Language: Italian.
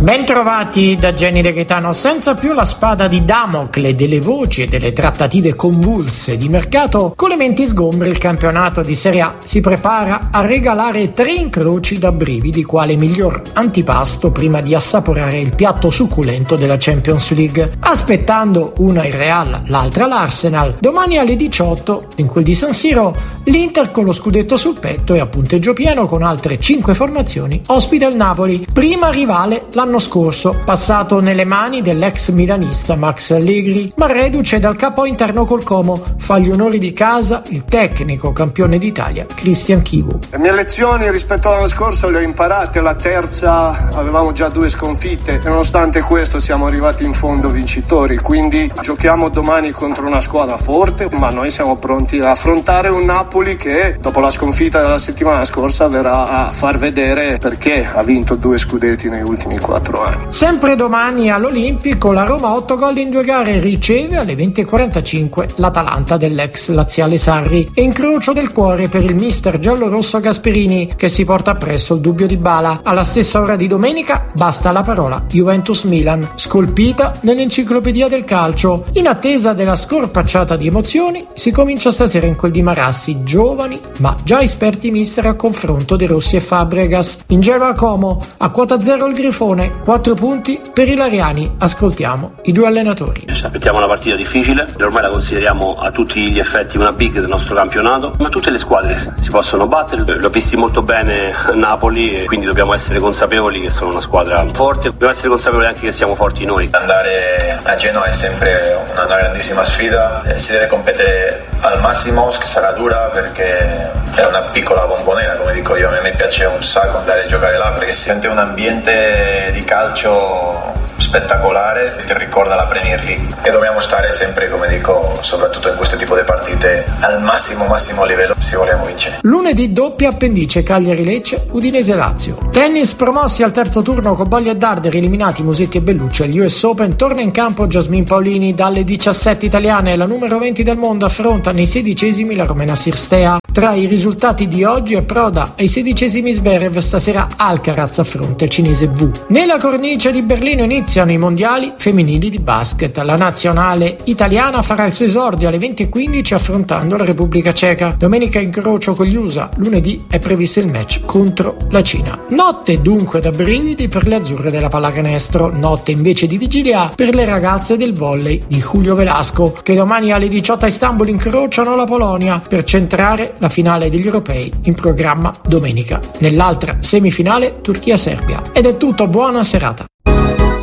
Bentrovati da Jenny De Gaetano. Senza più la spada di Damocle delle voci e delle trattative convulse di mercato, con le menti sgombre il campionato di Serie A si prepara a regalare 3 incroci da brividi quale miglior antipasto prima di assaporare il piatto succulento della Champions League. Aspettando una il Real, l'altra l'Arsenal, domani alle 18 in quel di San Siro l'Inter con lo scudetto sul petto e a punteggio pieno con altre 5 formazioni ospita il Napoli, prima rivale l'anno scorso, passato nelle mani dell'ex milanista Max Allegri, ma reduce dal capo interno col Como, fa gli onori di casa il tecnico campione d'Italia Christian Chivu. Le mie lezioni rispetto all'anno scorso le ho imparate, alla terza avevamo già 2 sconfitte e nonostante questo siamo arrivati in fondo vincitori, quindi giochiamo domani contro una squadra forte, ma noi siamo pronti a affrontare un Napoli che dopo la sconfitta della settimana scorsa verrà a far vedere perché ha vinto 2 scudetti negli ultimi 4 anni. Sempre domani all'Olimpico la Roma 8 gol in 2 gare riceve alle 20:45 l'Atalanta dell'ex laziale Sarri e incrocio del cuore per il mister giallorosso Gasperini che si porta appresso il dubbio di Bala. Alla stessa ora di domenica basta la parola Juventus-Milan, scolpita nell'enciclopedia del calcio. In attesa della scorpacciata di emozioni si comincia stasera in quel di Marassi, giovani ma già esperti mister a confronto di Rossi e Fabregas. In Genoa Como a quota 0 il Grifone, 4 punti per i lariani. Ascoltiamo i 2 allenatori. Ci aspettiamo una partita difficile, ormai la consideriamo a tutti gli effetti una big del nostro campionato, ma tutte le squadre si possono battere, l'ho visti molto bene a Napoli e quindi dobbiamo essere consapevoli che sono una squadra forte, dobbiamo essere consapevoli anche che siamo forti noi. Andare a Genoa è sempre una grandissima sfida, si deve competere al massimo, che sarà dura perché è una piccola bombonera, come dico io, a me piace un sacco andare a giocare là perché si sente un ambiente di calcio spettacolare, ti ricorda la Premier League e dobbiamo stare sempre, come dico, soprattutto in questo tipo di partite al massimo livello se vogliamo vincere. Lunedì doppia appendice Cagliari-Lecce, Udinese-Lazio. Tennis, promossi al terzo turno con Bogli e Darder eliminati Musetti e Bellucci agli US Open, torna in campo Jasmine Paolini. Dalle 17 italiane la numero 20 del mondo affronta nei 16esimi la romena Cirstea. Tra i risultati di oggi approda ai 16esimi Zverev, stasera Alcaraz affronta il cinese Wu. Nella cornice di Berlino iniziano i mondiali femminili di basket. La nazionale italiana farà il suo esordio alle 20:15 affrontando la Repubblica Ceca. Domenica incrocio con gli USA, lunedì è previsto il match contro la Cina. Notte dunque da brividi per le azzurre della pallacanestro, notte invece di vigilia per le ragazze del volley di Julio Velasco, che domani alle 18 a Istanbul incrociano la Polonia per centrare la finale degli europei in programma domenica. Nell'altra semifinale Turchia-Serbia. Ed è tutto, buona serata.